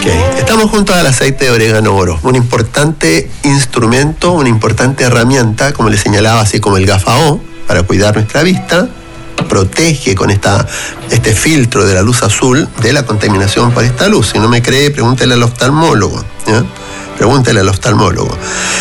Ok, estamos junto al aceite de orégano oro, un importante instrumento, una importante herramienta, como le señalaba, así como el GAFAO, para cuidar nuestra vista. Protege con este filtro de la luz azul de la contaminación por esta luz. Si no me cree, pregúntele al oftalmólogo, ¿ya? Pregúntele al oftalmólogo.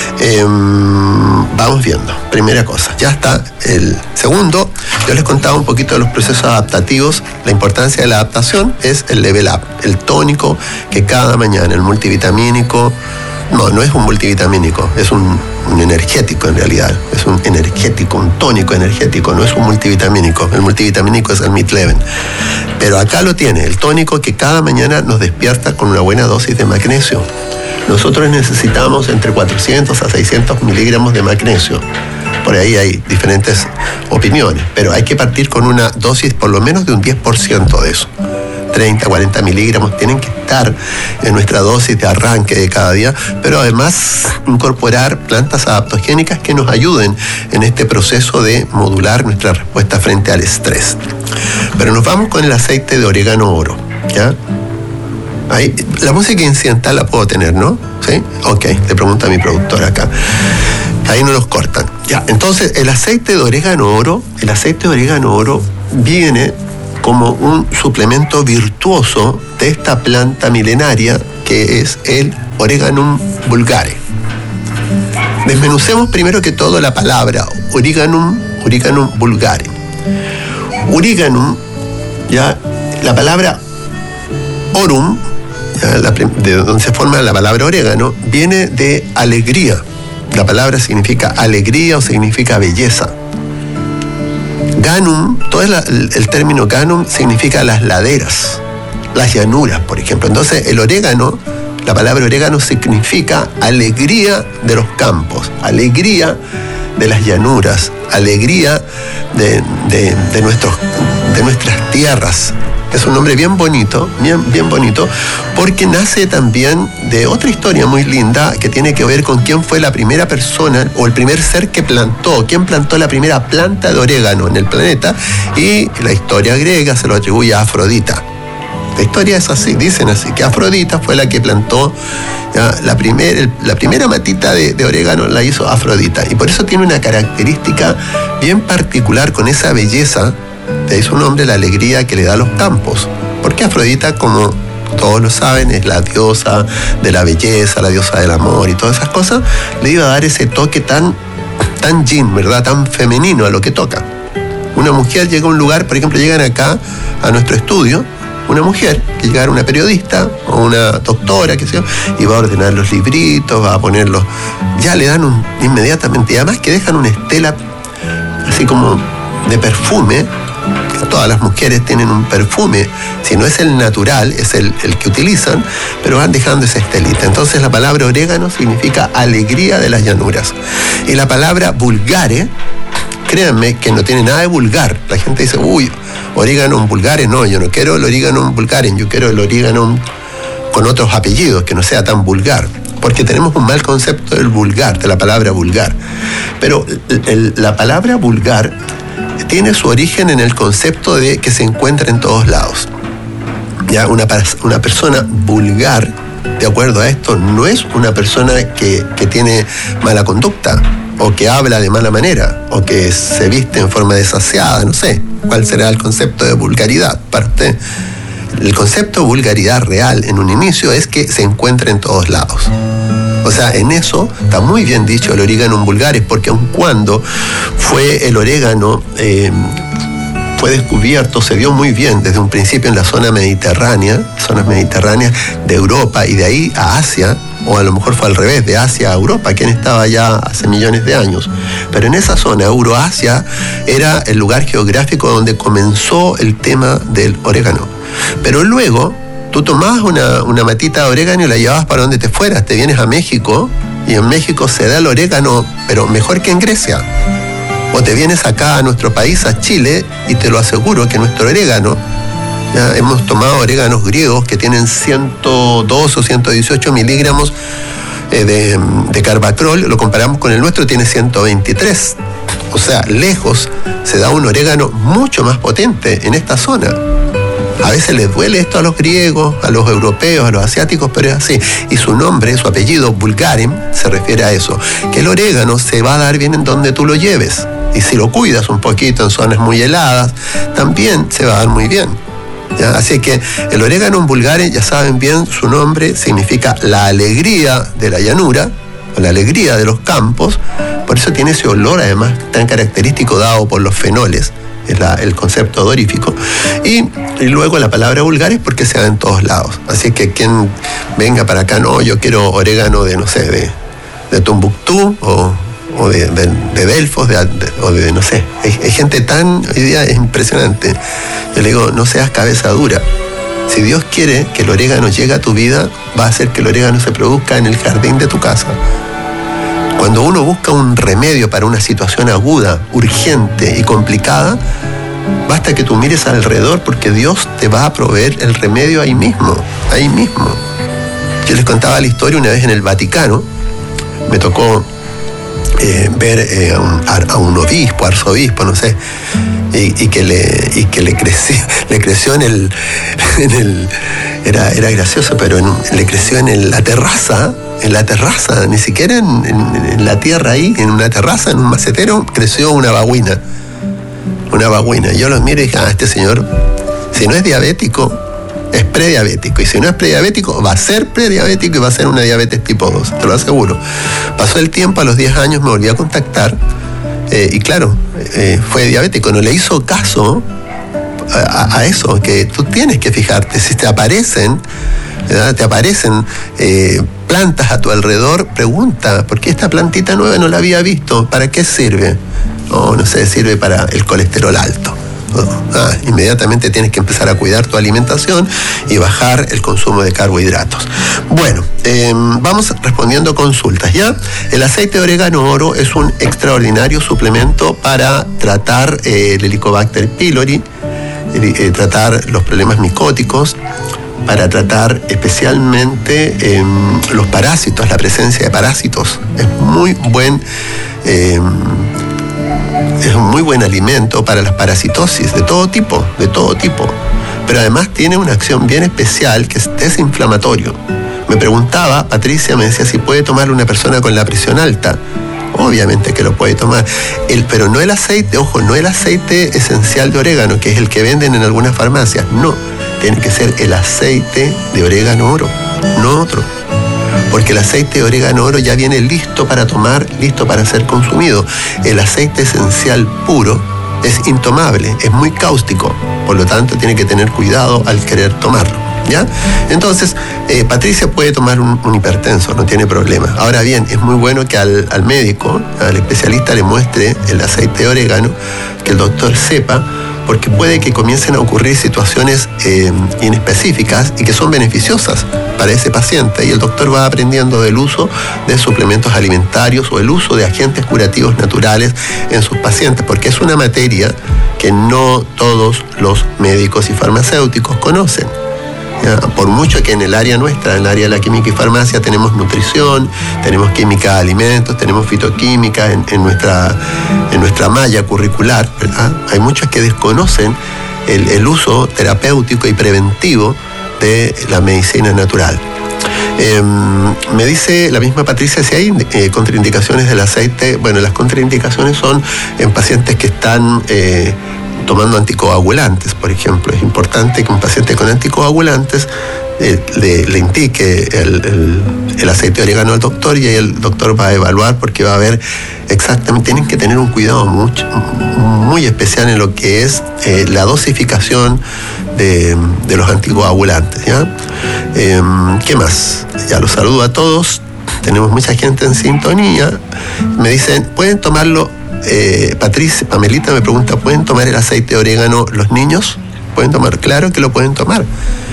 Vamos viendo. Primera cosa, ya está. El segundo, yo les contaba un poquito de los procesos adaptativos. La importancia de la adaptación es el level up, el tónico que cada mañana, el multivitamínico. No es un multivitamínico, es un energético en realidad. Es un energético, un tónico energético, no es un multivitamínico. El multivitamínico es el Midleven. Pero acá lo tiene, el tónico que cada mañana nos despierta con una buena dosis de magnesio. Nosotros necesitamos entre 400 a 600 miligramos de magnesio. Por ahí hay diferentes opiniones, pero hay que partir con una dosis por lo menos de un 10% de eso. 30, 40 miligramos tienen que estar en nuestra dosis de arranque de cada día, pero además incorporar plantas adaptogénicas que nos ayuden en este proceso de modular nuestra respuesta frente al estrés. Pero nos vamos con el aceite de orégano oro, ¿ya? Ahí, la música incidental la puedo tener, ¿no? ¿Sí? Ok, le pregunto a mi productora acá. Ahí no los cortan. Ya, entonces el aceite de orégano oro viene como un suplemento virtuoso de esta planta milenaria que es el Origanum vulgare. Desmenucemos primero que todo la palabra Origanum vulgare. Origanum, ya, la palabra orum, ya, de donde se forma la palabra orégano, viene de alegría. La palabra significa alegría o significa belleza. Ganum, todo el término ganum significa las laderas, las llanuras, por ejemplo. Entonces, el orégano, la palabra orégano significa alegría de los campos, alegría de las llanuras, alegría de nuestras tierras. Es un nombre bien bonito, bien bonito, porque nace también de otra historia muy linda que tiene que ver con quién fue la primera persona o el primer ser que quién plantó la primera planta de orégano en el planeta, y la historia griega se lo atribuye a Afrodita. La historia es así, dicen así, que Afrodita fue la que plantó, ya, la primera matita de orégano la hizo Afrodita, y por eso tiene una característica bien particular con esa belleza. De ahí su nombre, la alegría que le da a los campos. Porque Afrodita, como todos lo saben, es la diosa de la belleza, la diosa del amor y todas esas cosas. Le iba a dar ese toque tan yin, ¿verdad? Tan femenino a lo que toca. Una mujer llega a un lugar, por ejemplo, llegan acá a nuestro estudio, una mujer, que llega una periodista o una doctora, qué sé yo, y va a ordenar los libritos, va a ponerlos, ya le dan inmediatamente, y además que dejan una estela así como de perfume. Todas las mujeres tienen un perfume, si no es el natural, es el que utilizan, pero van dejando esa estelita. Entonces la palabra orégano significa alegría de las llanuras. Y la palabra vulgare, créanme que no tiene nada de vulgar. La gente dice, orégano vulgare, no, yo no quiero el orégano vulgare, yo quiero el orégano con otros apellidos, que no sea tan vulgar. Porque tenemos un mal concepto del vulgar, de la palabra vulgar. Pero la palabra vulgar tiene su origen en el concepto de que se encuentra en todos lados. Ya, una persona vulgar, de acuerdo a esto, no es una persona que tiene mala conducta, o que habla de mala manera, o que se viste en forma desaseada, no sé. ¿Cuál será el concepto de vulgaridad para usted? El concepto de vulgaridad real en un inicio es que se encuentra en todos lados. O sea, en eso está muy bien dicho el Origanum vulgaris, porque aun cuando fue el orégano, fue descubierto, se vio muy bien desde un principio en la zonas mediterráneas de Europa, y de ahí a Asia, o a lo mejor fue al revés, de Asia a Europa, quien estaba ya hace millones de años. Pero en esa zona, Euroasia, era el lugar geográfico donde comenzó el tema del orégano. Pero luego, tú tomabas una matita de orégano y la llevabas para donde te fueras. Te vienes a México, y en México se da el orégano, pero mejor que en Grecia. O te vienes acá a nuestro país, a Chile, y te lo aseguro que nuestro orégano, ya hemos tomado oréganos griegos que tienen 102 o 118 miligramos de carbacrol, lo comparamos con el nuestro, tiene 123. O sea, lejos se da un orégano mucho más potente en esta zona. A veces les duele esto a los griegos, a los europeos, a los asiáticos, pero es así. Y su nombre, su apellido, Bulgarim, se refiere a eso. Que el orégano se va a dar bien en donde tú lo lleves. Y si lo cuidas un poquito en zonas muy heladas, también se va a dar muy bien. ¿Ya? Así que el orégano en Bulgarim, ya saben bien, su nombre significa la alegría de la llanura, o la alegría de los campos. Por eso tiene ese olor, además, tan característico dado por los fenoles. Es el concepto odorífico. Y luego la palabra vulgaris porque se da en todos lados. Así que quien venga para acá, no, yo quiero orégano de, no sé, de Tombuctú o de Delfos, o de no sé. Hay gente tan, hoy día es impresionante. Yo le digo, no seas cabeza dura. Si Dios quiere que el orégano llegue a tu vida, va a hacer que el orégano se produzca en el jardín de tu casa. Cuando uno busca un remedio para una situación aguda, urgente y complicada, basta que tú mires alrededor porque Dios te va a proveer el remedio ahí mismo, ahí mismo. Yo les contaba la historia una vez en el Vaticano, me tocó ver a un obispo, arzobispo, no sé, y que le creció en el era gracioso, pero le creció en la terraza, ni siquiera en la tierra ahí, en una terraza, en un macetero, creció una babuina. Yo lo miro y dije, este señor, si no es diabético, es prediabético. Y si no es prediabético, va a ser prediabético y va a ser una diabetes tipo 2, te lo aseguro. Pasó el tiempo, a los 10 años me volví a contactar y claro, fue diabético. No le hizo caso a eso, que tú tienes que fijarte. Si te aparecen, ¿verdad? Plantas a tu alrededor, pregunta, ¿por qué esta plantita nueva no la había visto? ¿Para qué sirve? No sé, sirve para el colesterol alto. Inmediatamente tienes que empezar a cuidar tu alimentación y bajar el consumo de carbohidratos. Bueno, vamos respondiendo consultas, ¿ya? El aceite de orégano oro es un extraordinario suplemento para tratar el Helicobacter pylori, tratar los problemas micóticos, para tratar especialmente los parásitos, la presencia de parásitos. Es un muy buen alimento para las parasitosis de todo tipo. Pero además tiene una acción bien especial que es desinflamatorio. Me preguntaba, Patricia me decía si puede tomar una persona con la presión alta. Obviamente que lo puede tomar, pero no el aceite, ojo, no el aceite esencial de orégano, que es el que venden en algunas farmacias, no, tiene que ser el aceite de orégano oro, no otro. Porque el aceite de orégano oro ya viene listo para tomar, listo para ser consumido. El aceite esencial puro es intomable, es muy cáustico, por lo tanto tiene que tener cuidado al querer tomarlo, ¿ya? Entonces, Patricia puede tomar un hipertenso, no tiene problema. Ahora bien, es muy bueno que al médico, al especialista, le muestre el aceite de orégano, que el doctor sepa, porque puede que comiencen a ocurrir situaciones inespecíficas y que son beneficiosas para ese paciente, y el doctor va aprendiendo del uso de suplementos alimentarios o el uso de agentes curativos naturales en sus pacientes, porque es una materia que no todos los médicos y farmacéuticos conocen. ¿Ya? Por mucho que en el área nuestra, en el área de la química y farmacia, tenemos nutrición, tenemos química de alimentos, tenemos fitoquímica en nuestra malla curricular, ¿verdad? Hay muchos que desconocen el uso terapéutico y preventivo de la medicina natural. Me dice la misma Patricia si hay contraindicaciones del aceite. Bueno, las contraindicaciones son en pacientes que están tomando anticoagulantes, por ejemplo. Es importante que un paciente con anticoagulantes le indique el aceite de orégano al doctor, y ahí el doctor va a evaluar, porque va a ver exactamente, tienen que tener un cuidado muy especial en lo que es la dosificación de los anticoagulantes, ¿ya? ¿Qué más? Ya los saludo a todos, tenemos mucha gente en sintonía. Me dicen, ¿pueden tomarlo? Pamelita me pregunta, ¿pueden tomar el aceite de orégano los niños? ¿Pueden tomar? Claro que lo pueden tomar,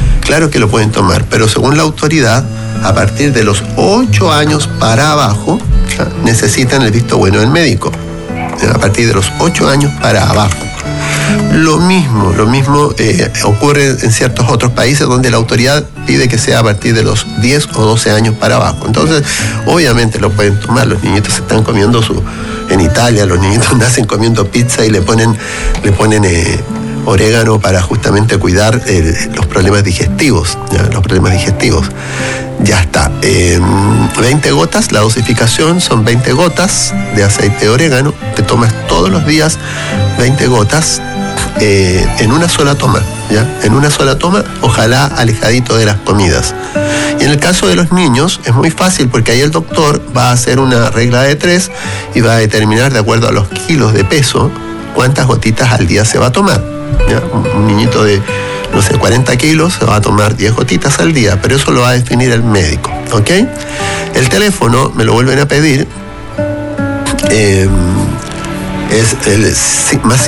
pero según la autoridad, a partir de los 8 años para abajo, ¿ya? Necesitan el visto bueno del médico, ¿ya? A partir de los 8 años para abajo. Lo mismo ocurre en ciertos otros países donde la autoridad pide que sea a partir de los 10 o 12 años para abajo. Entonces, obviamente lo pueden tomar. Los niñitos se están comiendo en Italia los niñitos nacen comiendo pizza y le ponen orégano para justamente cuidar los problemas digestivos, ¿ya? Los problemas digestivos. Ya está. 20 gotas, la dosificación son 20 gotas de aceite de orégano. Te tomas todos los días 20 gotas en una sola toma, ¿ya? En una sola toma, ojalá alejadito de las comidas. Y en el caso de los niños es muy fácil porque ahí el doctor va a hacer una regla de 3 y va a determinar de acuerdo a los kilos de peso cuántas gotitas al día se va a tomar, ¿ya? Un niñito de, no sé, 40 kilos se va a tomar 10 gotitas al día, pero eso lo va a definir el médico, ¿ok? El teléfono, me lo vuelven a pedir, es el más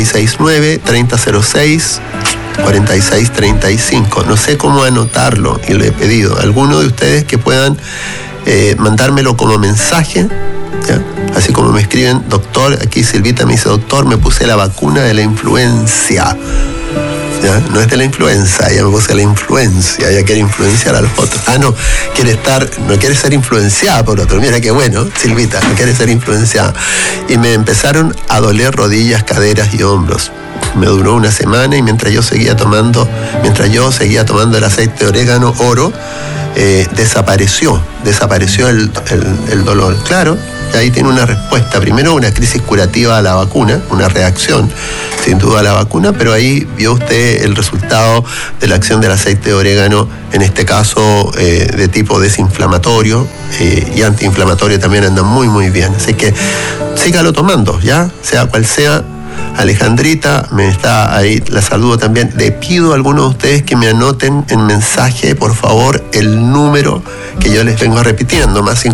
569-3006-4635. No sé cómo anotarlo y lo he pedido. Alguno de ustedes que puedan mandármelo como mensaje, ¿ya? Así como me escriben, doctor, aquí Silvita me dice, doctor, me puse la vacuna de la influencia. ¿Ya? No es de la influenza, ella me puse la influencia, ella quiere influenciar a los otros. No quiere ser influenciada por otro. Mira qué bueno, Silvita, no quiere ser influenciada. Y me empezaron a doler rodillas, caderas y hombros. Me duró una semana y mientras yo seguía tomando el aceite de orégano oro, desapareció el dolor. Claro, ahí tiene una respuesta. Primero, una crisis curativa a la vacuna, una reacción sin duda a la vacuna, pero ahí vio usted el resultado de la acción del aceite de orégano, en este caso de tipo desinflamatorio y antiinflamatorio también andan muy muy bien. Así que sígalo tomando, ya, sea cual sea. Alejandrita me está ahí, la saludo también. Le pido a algunos de ustedes que me anoten en mensaje, por favor, el número que yo les vengo repitiendo, más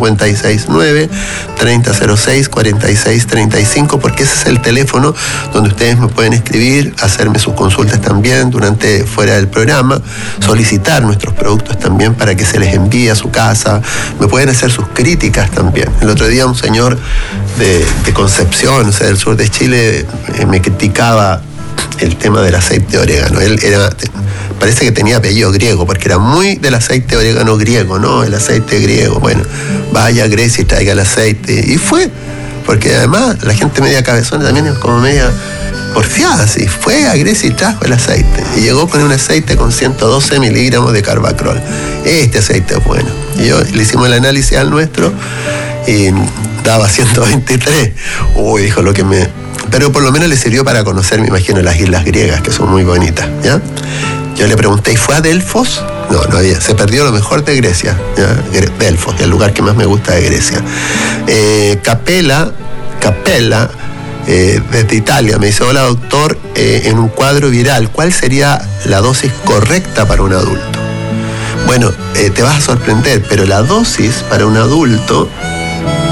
569-3006-4635, porque ese es el teléfono donde ustedes me pueden escribir, hacerme sus consultas también fuera del programa, solicitar nuestros productos también para que se les envíe a su casa. Me pueden hacer sus críticas también. El otro día un señor de Concepción, o sea, del sur de Chile, me criticaba el tema del aceite de orégano. Él parece que tenía apellido griego, porque era muy del aceite de orégano griego, ¿no? El aceite griego. Bueno, vaya a Grecia y traiga el aceite. Y fue, porque además la gente media cabezona también es como media porfiada, así. Fue a Grecia y trajo el aceite. Y llegó con un aceite con 112 miligramos de carbacrol. Este aceite es bueno. Y yo le hicimos el análisis al nuestro y daba 123. Uy, dijo lo que me... Pero por lo menos le sirvió para conocer, me imagino, las islas griegas, que son muy bonitas, ¿ya? Yo le pregunté, ¿y fue a Delfos? No había, se perdió lo mejor de Grecia, ¿ya? Delfos, el lugar que más me gusta de Grecia. Capella, desde Italia, me dice, hola doctor, en un cuadro viral, ¿cuál sería la dosis correcta para un adulto? Bueno, te vas a sorprender, pero la dosis para un adulto